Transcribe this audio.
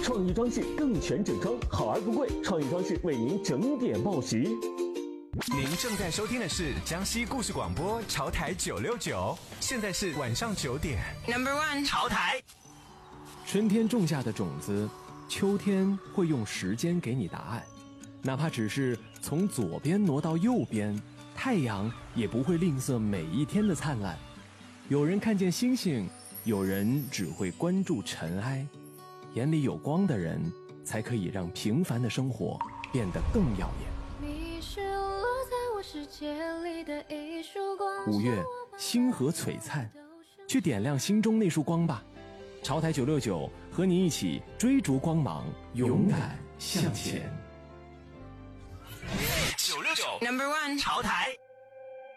创意装饰更全整装，好而不贵，创意装饰为您整点报时。 您正在收听的是江西故事广播潮台969，现在是晚上9点。 Number one， 潮台。 春天种下的种子，秋天会用时间给你答案。哪怕只是从左边挪到右边，太阳也不会吝啬每一天的灿烂。有人看见星星，有人只会关注尘埃。眼里有光的人，才可以让平凡的生活变得更耀眼。 你是落在我世界里的一束光。 5月，星河璀璨，去点亮心中那束光吧。潮台969和你一起追逐光芒，勇敢向前。 969 Number one， 潮台。